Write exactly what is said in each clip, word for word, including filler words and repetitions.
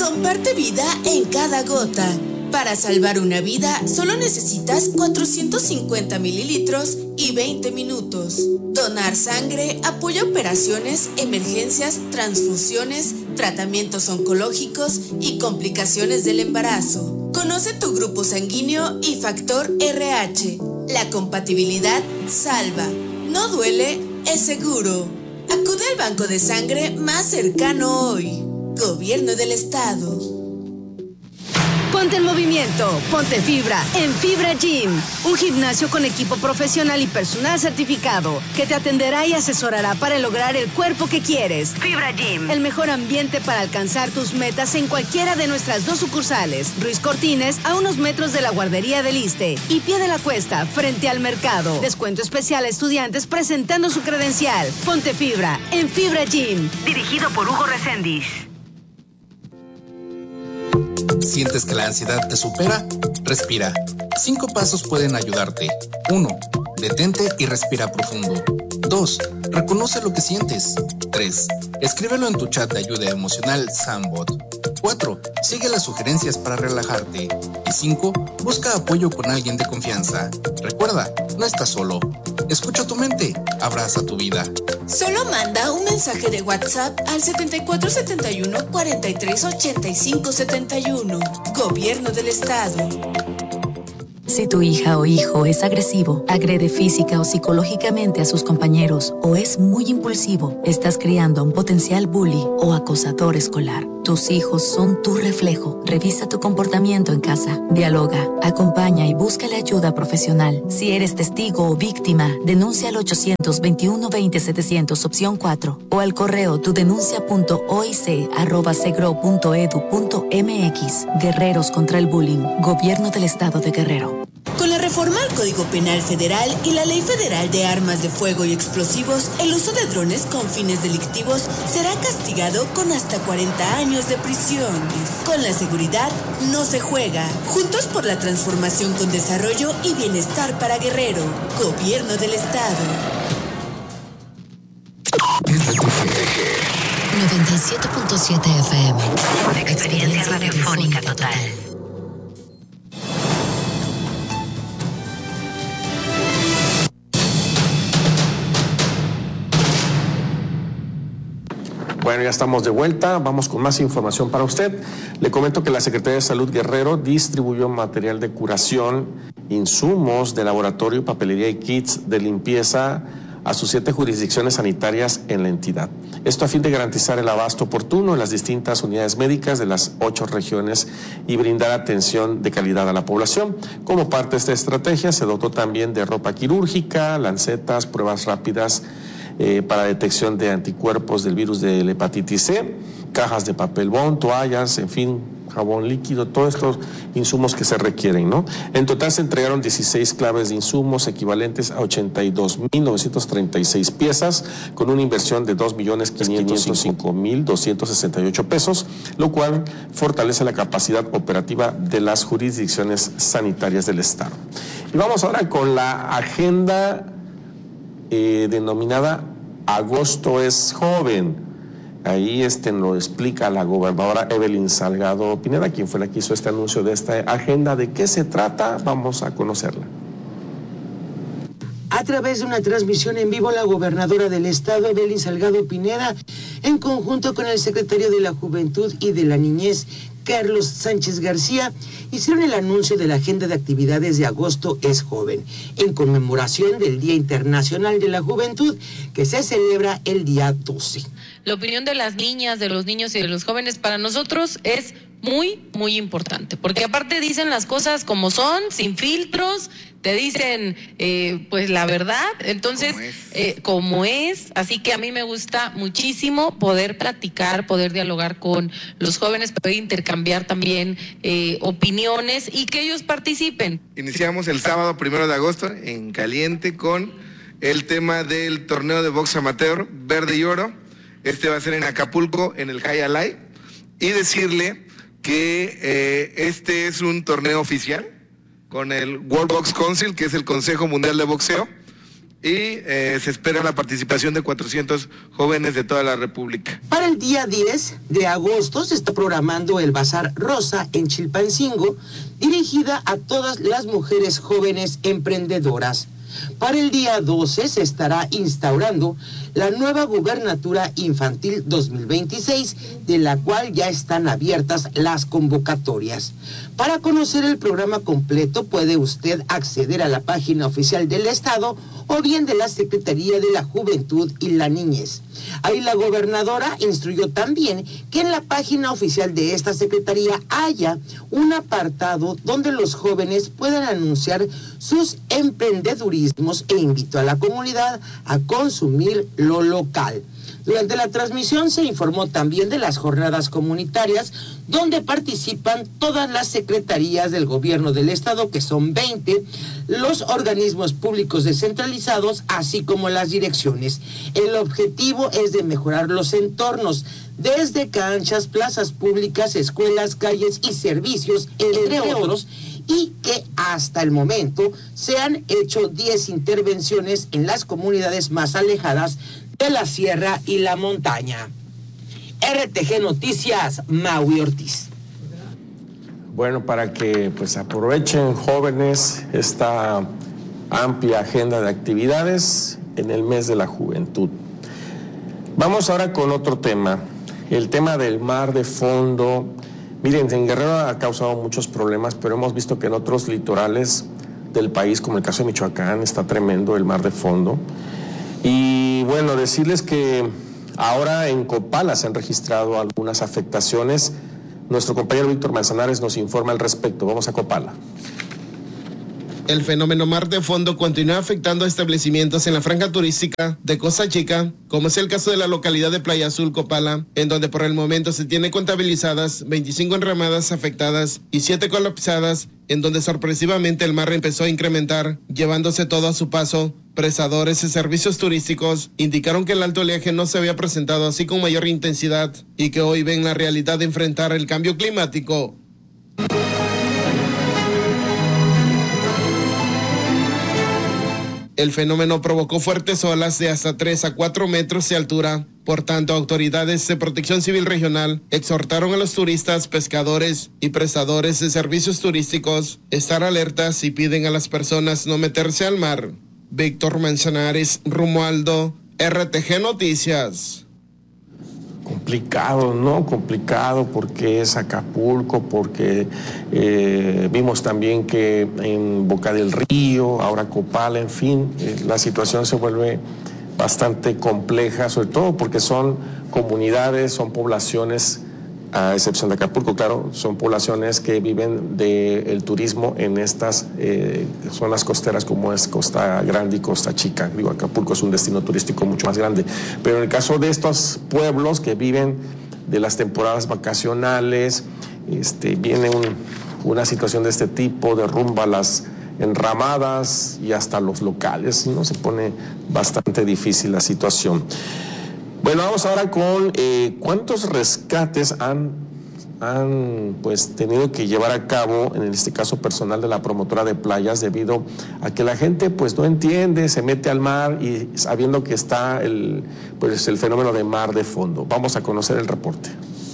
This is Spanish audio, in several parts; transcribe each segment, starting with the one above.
Comparte vida en cada gota. Para salvar una vida, solo necesitas cuatrocientos cincuenta mililitros y veinte minutos. Donar sangre apoya operaciones, emergencias, transfusiones, tratamientos oncológicos y complicaciones del embarazo. Conoce tu grupo sanguíneo y factor R H. La compatibilidad salva. No duele, es seguro. Acude al banco de sangre más cercano hoy. Gobierno del Estado. Ponte en movimiento, ponte fibra en Fibra Gym, un gimnasio con equipo profesional y personal certificado que te atenderá y asesorará para lograr el cuerpo que quieres. Fibra Gym, el mejor ambiente para alcanzar tus metas en cualquiera de nuestras dos sucursales. Ruiz Cortines, a unos metros de la guardería del Iste, y Pie de la Cuesta, frente al mercado. Descuento especial a estudiantes presentando su credencial. Ponte fibra en Fibra Gym, dirigido por Hugo Reséndiz. ¿Sientes que la ansiedad te supera? Respira. Cinco pasos pueden ayudarte. Uno. Detente y respira profundo. Dos. Reconoce lo que sientes. Tres. Escríbelo en tu chat de ayuda emocional Sambot. Cuatro. Sigue las sugerencias para relajarte. Y cinco. Busca apoyo con alguien de confianza. Recuerda, no estás solo. Escucha tu mente. Abraza tu vida. Solo manda un mensaje de WhatsApp al setenta y cuatro setenta y uno cuarenta y tres ochenta y cinco setenta y uno. Gobierno del Estado. Si tu hija o hijo es agresivo, agrede física o psicológicamente a sus compañeros o es muy impulsivo, estás criando a un potencial bully o acosador escolar. Tus hijos son tu reflejo. Revisa tu comportamiento en casa. Dialoga, acompaña y búscale ayuda profesional. Si eres testigo o víctima, denuncia al ochocientos veintiuno veinte setecientos opción cuatro o al correo tudenuncia punto oic arroba segro punto edu punto mx. Guerreros contra el bullying. Gobierno del Estado de Guerrero. Con la reforma al Código Penal Federal y la Ley Federal de Armas de Fuego y Explosivos, el uso de drones con fines delictivos será castigado con hasta cuarenta años de prisión. Con la seguridad no se juega. Juntos por la transformación con desarrollo y bienestar para Guerrero. Gobierno del Estado. noventa y siete punto siete F M. Una experiencia radiofónica total. Bueno, ya estamos de vuelta, vamos con más información para usted. Le comento que la Secretaría de Salud Guerrero distribuyó material de curación, insumos de laboratorio, papelería y kits de limpieza a sus siete jurisdicciones sanitarias en la entidad. Esto a fin de garantizar el abasto oportuno en las distintas unidades médicas de las ocho regiones y brindar atención de calidad a la población. Como parte de esta estrategia, se dotó también de ropa quirúrgica, lancetas, pruebas rápidas Eh, para detección de anticuerpos del virus de la hepatitis C, cajas de papel bond, toallas, en fin, jabón líquido, todos estos insumos que se requieren, ¿no? En total se entregaron dieciséis claves de insumos equivalentes a ochenta y dos mil novecientos treinta y seis piezas, con una inversión de dos millones quinientos cinco mil doscientos sesenta y ocho pesos, lo cual fortalece la capacidad operativa de las jurisdicciones sanitarias del Estado. Y vamos ahora con la agenda Eh, denominada Agosto es Joven. Ahí este lo explica la gobernadora Evelyn Salgado Pineda, quien fue la que hizo este anuncio de esta agenda. ¿De qué se trata? Vamos a conocerla. A través de una transmisión en vivo, la gobernadora del estado, Evelyn Salgado Pineda, en conjunto con el secretario de la Juventud y de la Niñez, Carlos Sánchez García, hicieron el anuncio de la agenda de actividades de Agosto es Joven, en conmemoración del Día Internacional de la Juventud, que se celebra el día doce. La opinión de las niñas, de los niños y de los jóvenes para nosotros es muy, muy importante, porque aparte dicen las cosas como son, sin filtros, te dicen eh, pues la verdad, entonces como es. Eh, como es, así que a mí me gusta muchísimo poder platicar, poder dialogar con los jóvenes, poder intercambiar también eh, opiniones y que ellos participen. Iniciamos el sábado primero de agosto en caliente con el tema del torneo de box amateur Verde y Oro. Este va a ser en Acapulco, en el High Alive, y decirle que eh, este es un torneo oficial con el World Box Council, que es el Consejo Mundial de Boxeo, y eh, se espera la participación de cuatrocientos jóvenes de toda la República. Para el día diez de agosto se está programando el Bazar Rosa en Chilpancingo, dirigida a todas las mujeres jóvenes emprendedoras. Para el día doce se estará instaurando la nueva Gubernatura Infantil dos mil veintiséis, de la cual ya están abiertas las convocatorias. Para conocer el programa completo puede usted acceder a la página oficial del Estado o bien de la Secretaría de la Juventud y la Niñez. Ahí la gobernadora instruyó también que en la página oficial de esta secretaría haya un apartado donde los jóvenes puedan anunciar sus emprendedurismos e invitó a la comunidad a consumir lo local. Durante la transmisión se informó también de las jornadas comunitarias donde participan todas las secretarías del gobierno del estado, que son veinte, los organismos públicos descentralizados, así como las direcciones. El objetivo es de mejorar los entornos, desde canchas, plazas públicas, escuelas, calles y servicios, entre otros, y que hasta el momento se han hecho diez intervenciones en las comunidades más alejadas de la sierra y la montaña. R T G Noticias, Maui Ortiz. Bueno, para que pues aprovechen jóvenes esta amplia agenda de actividades en el mes de la juventud. Vamos ahora con otro tema, el tema del mar de fondo. Miren, en Guerrero ha causado muchos problemas, pero hemos visto que en otros litorales del país, como el caso de Michoacán, está tremendo el mar de fondo. Y bueno, decirles que ahora en Copala se han registrado algunas afectaciones. Nuestro compañero Víctor Manzanares nos informa al respecto. Vamos a Copala. El fenómeno mar de fondo continúa afectando a establecimientos en la franja turística de Costa Chica, como es el caso de la localidad de Playa Azul, Copala, en donde por el momento se tiene contabilizadas veinticinco enramadas afectadas y siete colapsadas, en donde sorpresivamente el mar empezó a incrementar, llevándose todo a su paso. Prestadores y servicios turísticos indicaron que el alto oleaje no se había presentado así con mayor intensidad y que hoy ven la realidad de enfrentar el cambio climático. El fenómeno provocó fuertes olas de hasta tres a cuatro metros de altura. Por tanto, autoridades de Protección Civil Regional exhortaron a los turistas, pescadores y prestadores de servicios turísticos a estar alertas y piden a las personas no meterse al mar. Víctor Manzanares, Romualdo, R T G Noticias. Complicado, ¿no? Complicado porque es Acapulco, porque eh, vimos también que en Boca del Río, ahora Copala, en fin, eh, la situación se vuelve bastante compleja, sobre todo porque son comunidades, son poblaciones, a excepción de Acapulco, claro, son poblaciones que viven del turismo en estas eh, zonas costeras como es Costa Grande y Costa Chica. Digo, Acapulco es un destino turístico mucho más grande, pero en el caso de estos pueblos que viven de las temporadas vacacionales, este, viene un, una situación de este tipo, derrumba las enramadas y hasta los locales, ¿no? Se pone bastante difícil la situación. Bueno, vamos ahora con eh, cuántos rescates han, han pues, tenido que llevar a cabo, en este caso personal de la promotora de playas, debido a que la gente pues no entiende, se mete al mar y sabiendo que está el, pues, el fenómeno de mar de fondo. Vamos a conocer el reporte.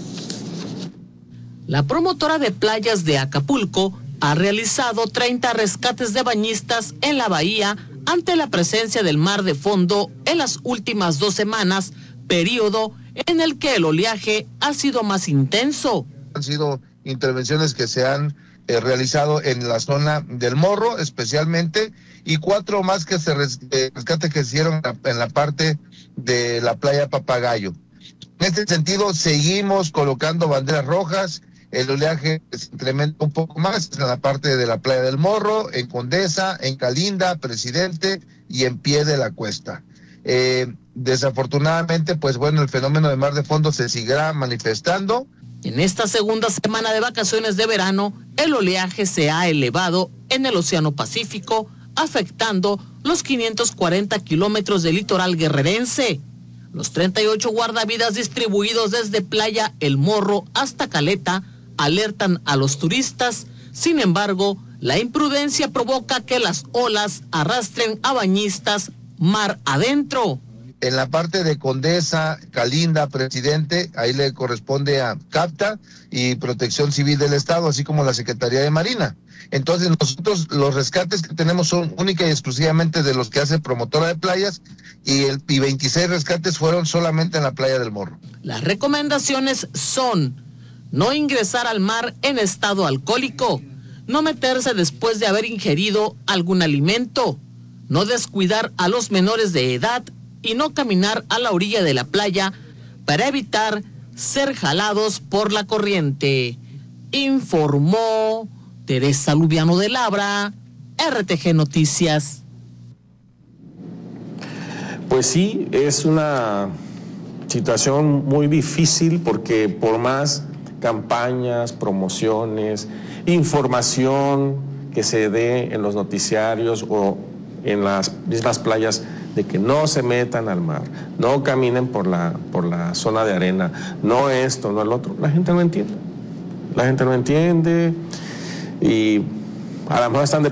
La promotora de playas de Acapulco ha realizado treinta rescates de bañistas en la bahía ante la presencia del mar de fondo en las últimas dos semanas, periodo en el que el oleaje ha sido más intenso. Han sido intervenciones que se han eh, realizado en la zona del Morro especialmente, y cuatro más que se res, eh, rescate que se hicieron en la parte de la playa Papagayo. En este sentido seguimos colocando banderas rojas. El oleaje se incrementa un poco más en la parte de la playa del Morro, en Condesa, en Calinda, Presidente y en Pie de la Cuesta. Eh, desafortunadamente, pues bueno, el fenómeno de mar de fondo se seguirá manifestando. En esta segunda semana de vacaciones de verano, el oleaje se ha elevado en el Océano Pacífico, afectando los quinientos cuarenta kilómetros del litoral guerrerense. Los treinta y ocho guardavidas distribuidos desde Playa El Morro hasta Caleta alertan a los turistas. Sin embargo, la imprudencia provoca que las olas arrastren a bañistas mar adentro. En la parte de Condesa, Calinda, Presidente, ahí le corresponde a CAPTA y Protección Civil del Estado, así como la Secretaría de Marina. Entonces nosotros los rescates que tenemos son única y exclusivamente de los que hace Promotora de Playas y, el, y veintiséis rescates fueron solamente en la Playa del Morro. Las recomendaciones son no ingresar al mar en estado alcohólico, no meterse después de haber ingerido algún alimento, no descuidar a los menores de edad y no caminar a la orilla de la playa para evitar ser jalados por la corriente. Informó Teresa Lubiano de Labra, R T G Noticias. Pues sí, es una situación muy difícil porque por más campañas, promociones, información que se dé en los noticiarios o en las mismas playas de que no se metan al mar, no caminen por la, por la zona de arena, no esto, no el otro, la gente no entiende. La gente no entiende y a lo mejor están de